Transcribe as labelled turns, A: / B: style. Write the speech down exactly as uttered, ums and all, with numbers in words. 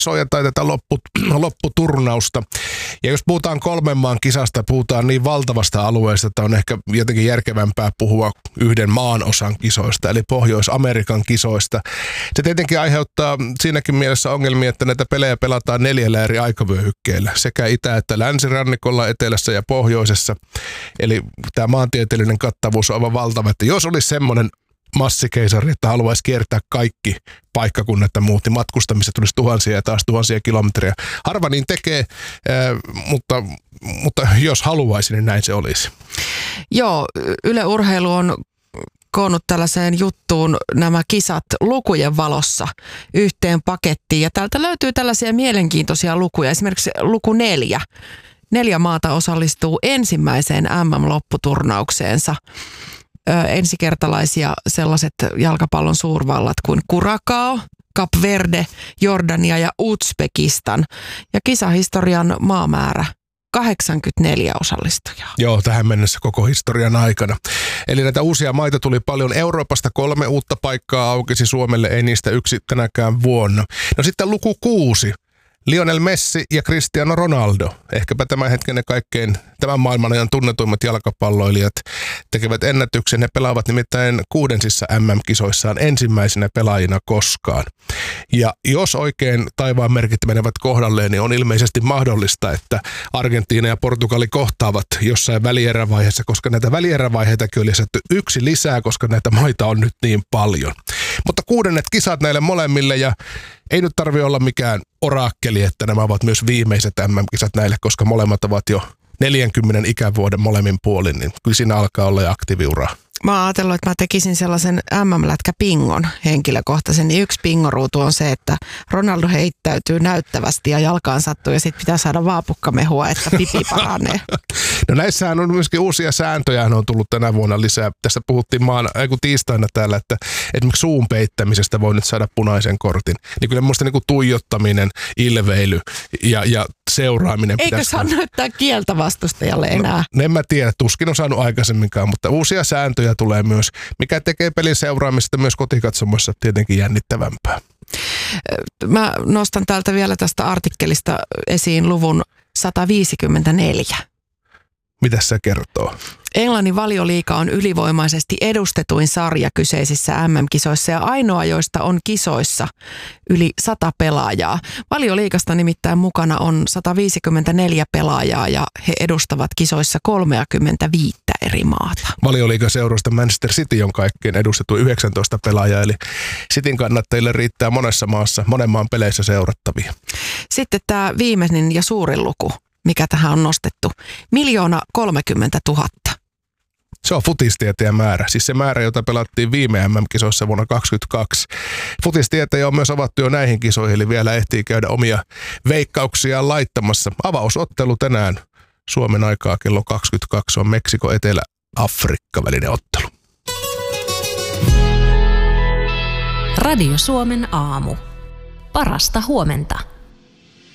A: kisoja tai tätä loppu, lopputurnausta. Ja jos puhutaan kolmen maan kisasta, puhutaan niin valtavasta alueesta, että on ehkä jotenkin järkevämpää puhua yhden maan osan kisoista, eli Pohjois-Amerikan kisoista. Se tietenkin aiheuttaa siinäkin mielessä ongelmia, että näitä pelejä pelataan neljällä eri aikavyöhykkeellä, sekä itä- että länsirannikolla, etelässä ja pohjoisessa. Eli tämä maantieteellinen kattavuus on aivan valtava, että jos olisi semmoinen massikeisari, että haluaisi kiertää kaikki paikkakunnat ja muut, niin matkustamista tulisi tuhansia ja taas tuhansia kilometriä. Harva niin tekee, mutta, mutta jos haluaisi, niin näin se olisi.
B: Joo, Yle Urheilu on koonnut tällaiseen juttuun nämä kisat lukujen valossa yhteen pakettiin. Ja täältä löytyy tällaisia mielenkiintoisia lukuja, esimerkiksi luku neljä. Neljä maata osallistuu ensimmäiseen M M-lopputurnaukseensa. Ö, ensikertalaisia sellaiset jalkapallon suurvallat kuin Curaçao, Cap Verde, Jordania ja Uzbekistan. Ja kisahistorian maamäärä kahdeksankymmentäneljä osallistujaa.
A: Joo, tähän mennessä koko historian aikana. Eli näitä uusia maita tuli paljon. Euroopasta kolme uutta paikkaa aukesi Suomelle, ei niistä yksi tänäkään vuonna. No sitten luku kuusi. Lionel Messi ja Cristiano Ronaldo, ehkäpä tämän hetken kaikkein tämän maailman ajan tunnetuimmat jalkapalloilijat, tekevät ennätyksen. He pelaavat nimittäin kuudensissa M M-kisoissaan ensimmäisenä pelaajina koskaan. Ja jos oikein taivaan merkit menevät kohdalleen, niin on ilmeisesti mahdollista, että Argentiina ja Portugali kohtaavat jossain välierävaiheessa, koska näitä välierävaiheitakin oli lisätty yksi lisää, koska näitä maita on nyt niin paljon. Mutta kuudennet kisat näille molemmille, ja ei nyt tarvitse olla mikään oraakkeli, että nämä ovat myös viimeiset M M-kisat näille, koska molemmat ovat jo neljänkymmenen ikävuoden molemmin puolin, niin kyllä siinä alkaa olla jo aktiiviuraa.
B: Mä oon ajatellut, että mä tekisin sellaisen M M-lätkäpingon henkilökohtaisen, niin yksi pingoruutu on se, että Ronaldo heittäytyy näyttävästi ja jalkaan sattuu ja sitten pitää saada vaapukkamehua, että pipi paranee.
A: No näissähän on myöskin uusia sääntöjä, on tullut tänä vuonna lisää. Tässä puhuttiin maan, ei kun tiistaina täällä, että esimerkiksi suun peittämisestä voi nyt saada punaisen kortin. Niin kyllä minusta niin kuin tuijottaminen, ilveily ja, ja seuraaminen.
B: Eikö saa näyttää kieltä vastustajalle enää?
A: No, en mä tiedä, tuskin on saanut aikaisemminkaan, mutta uusia sääntöjä tulee myös, mikä tekee pelin seuraamista myös kotikatsomossa tietenkin jännittävämpää.
B: Mä nostan täältä vielä tästä artikkelista esiin luvun sata viisikymmentäneljä.
A: Mitä se kertoo?
B: Englannin Valioliiga on ylivoimaisesti edustetuin sarja kyseisissä M M-kisoissa ja ainoa, joista on kisoissa yli sata pelaajaa. Valioliigasta nimittäin mukana on sata viisikymmentäneljä pelaajaa ja he edustavat kisoissa kolmekymmentäviisi eri maata.
A: Valioliigan seurasta Manchester City on kaikkein edustettu yhdeksäntoista pelaajaa, eli Cityn kannattajille riittää monessa maassa, monen maan peleissä seurattavia.
B: Sitten tämä viimeinen ja suurin luku, mikä tähän on nostettu, miljoona kolmekymmentä tuhatta.
A: Se on futistieteen määrä, siis se määrä, jota pelattiin viime M M-kisoissa vuonna kaksikymmentäkaksi. Futistieteen on myös avattu jo näihin kisoihin, eli vielä ehtii käydä omia veikkauksiaan laittamassa. Avausottelu tänään Suomen aikaa kello kaksikymmentäkaksi on Meksiko-Etelä-Afrikka välinen ottelu.
C: Radio Suomen aamu. Parasta huomenta.